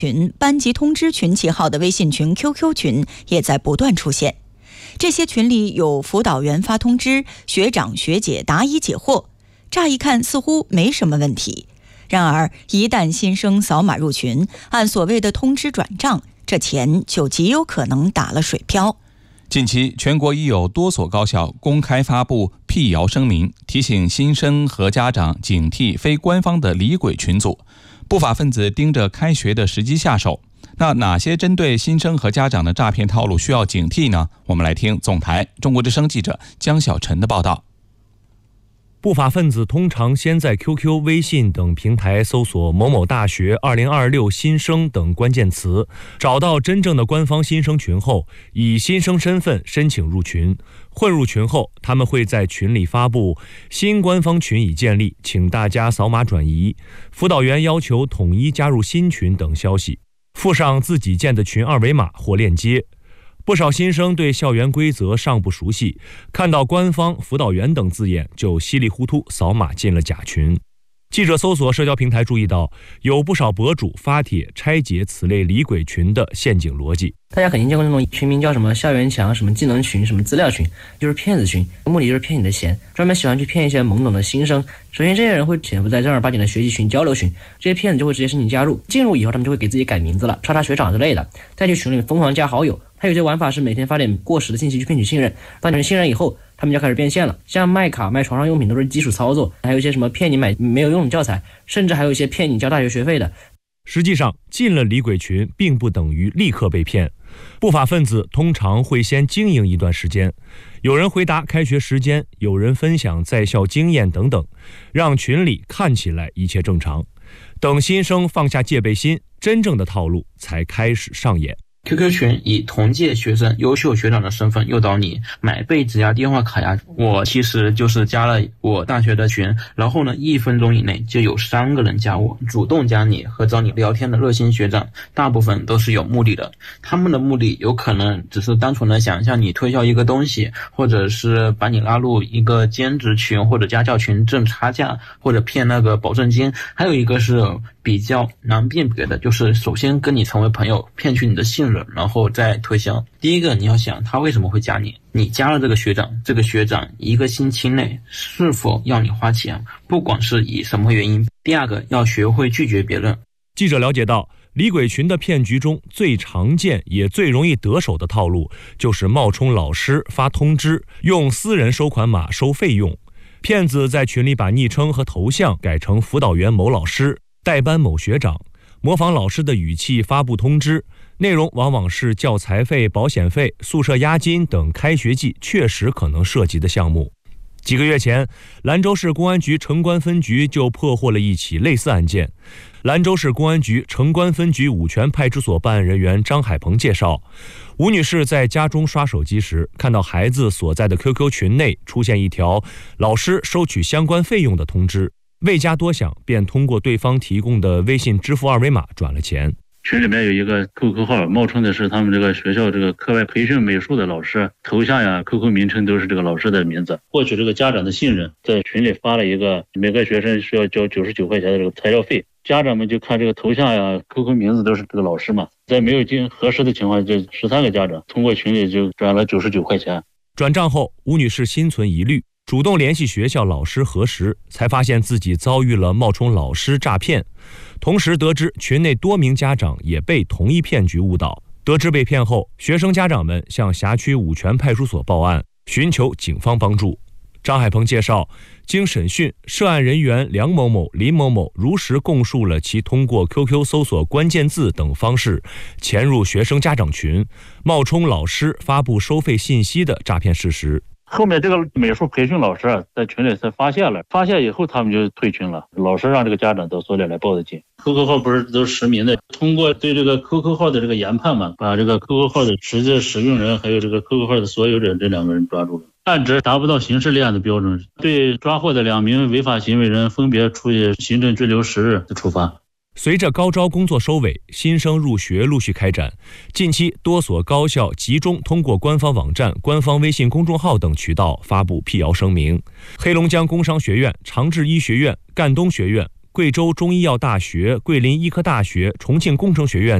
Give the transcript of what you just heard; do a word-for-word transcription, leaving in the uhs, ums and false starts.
群、班级通知群旗号的微信群、Q Q 群也在不断出现。这些群里有辅导员发通知，学长学姐答疑解惑，乍一看似乎没什么问题。然而一旦新生扫码入群，按所谓的通知转账，这钱就极有可能打了水漂。 近期，全国已有多所高校公开发布辟谣声明，提醒新生和家长警惕非官方的李鬼群组，不法分子盯着开学的时机下手。那哪些针对新生和家长的诈骗套路需要警惕呢？我们来听总台中国之声记者江小晨的报道。 不法分子通常先在 Q Q、微信等平台搜索某某大学二零二六新生等关键词，找到真正的官方新生群后，以新生身份申请入群。混入群后，他们会在群里发布新官方群已建立，请大家扫码转移，辅导员要求统一加入新群等消息，附上自己建的群二维码或链接。不少新生对校园规则尚不熟悉，看到官方、辅导员等字眼就稀里糊涂扫码进了假群。记者搜索社交平台注意到，有不少博主发帖拆解此类李鬼群的陷阱逻辑。 大家肯定见过那种群名叫什么校园墙、什么技能群、什么资料群，就是骗子群，目的就是骗你的钱，专门喜欢去骗一些懵懂的新生。首先，这些人会潜伏在正儿八经的学习群、交流群，这些骗子就会直接申请加入，进入以后他们就会给自己改名字了，叉叉学长之类的，再去群里疯狂加好友。还有些玩法是每天发点过时的信息去骗取信任，当你们信任以后，他们就开始变现了，像卖卡、卖床上用品都是基础操作，还有一些什么骗你买没有用的教材，甚至还有一些骗你交大学学费的。 实际上，进了李鬼群并不等于立刻被骗，不法分子通常会先经营一段时间，有人回答开学时间，有人分享在校经验等等，让群里看起来一切正常。等新生放下戒备心，真正的套路才开始上演。 Q Q 群以同届学生、优秀学长的身份诱导你买被子呀、电话卡呀。我其实就是加了我大学的群，然后呢，一分钟以内就有三个人加我，主动加你和找你聊天的热心学长，大部分都是有目的的。他们的目的有可能只是单纯的想向你推销一个东西，或者是把你拉入一个兼职群或者家教群挣差价，或者骗那个保证金。还有一个是比较难辨别的，就是首先跟你成为朋友，骗取你的信任，然后再推销。第一个，你要想他为什么会加你，你加了这个学长，这个学长一个星期内是否要你花钱，不管是以什么原因。第二个，要学会拒绝别人。 记者了解到，李鬼群的骗局中最常见也最容易得手的套路，就是冒充老师发通知，用私人收款码收费用。骗子在群里把昵称和头像改成辅导员某老师、代班某学长，模仿老师的语气发布通知，内容往往是教材费、保险费、宿舍押金等开学季确实可能涉及的项目。几个月前，兰州市公安局城关分局就破获了一起类似案件。兰州市公安局城关分局五泉派出所办案人员张海鹏介绍，吴女士在家中刷手机时，看到孩子所在的 Q Q 群内出现一条老师收取相关费用的通知，未加多想，便通过对方提供的微信支付二维码转了钱。 群里面有一个 Q Q 号，冒充的是他们这个学校这个课外培训美术的老师，头像呀、Q Q 名称都是这个老师的名字，获取这个家长的信任，在群里发了一个每个学生需要交九十九块钱的这个材料费，家长们就看这个头像呀、Q Q 名字都是这个老师嘛，在没有经核实的情况下，这十三个家长通过群里就转了九十九块钱。 转账后，吴女士心存疑虑，主动联系学校老师核实，才发现自己遭遇了冒充老师诈骗。同时得知群内多名家长也被同一骗局误导。得知被骗后，学生家长们向辖区五泉派出所报案，寻求警方帮助。张海鹏介绍，经审讯，涉案人员梁某某、林某某如实供述了其通过 Q Q 搜索关键字等方式潜入学生家长群，冒充老师发布收费信息的诈骗事实。 后面这个美术培训老师啊，在群里才发现了，发现以后他们就退群了。老师让这个家长到所里来报的警。Q Q 号不是都是实名的，通过对这个 Q Q 号的这个研判嘛，把这个 Q Q 号的实际使用人还有这个 Q Q 号的所有者这两个人抓住了。案值达不到刑事立案的标准，对抓获的两名违法行为人分别处以行政拘留十日的处罚。 随着高招工作收尾，新生入学陆续开展。近期多所高校集中通过官方网站、官方微信公众号等渠道发布辟谣声明。黑龙江工商学院、长治医学院、赣东学院、 贵州中医药大学、桂林医科大学、重庆工程学院